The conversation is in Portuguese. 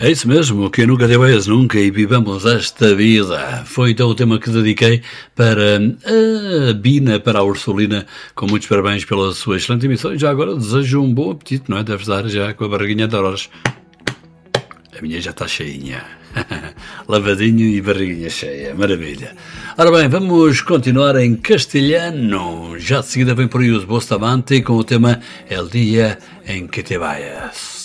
É isso mesmo, quem nunca teve esse nunca e vivamos esta vida. Foi então o tema que dediquei para a Bina, para a Ursulina, com muitos parabéns pela sua excelente emissão. E já agora desejo um bom apetite, não é? Deves dar já com a barriguinha de horas. A minha já está cheinha. Lavadinho e barriguinha cheia, maravilha. Ora bem, vamos continuar em castelhano. Já de seguida vem por aí os Bustamante com o tema El Dia em que te vayas.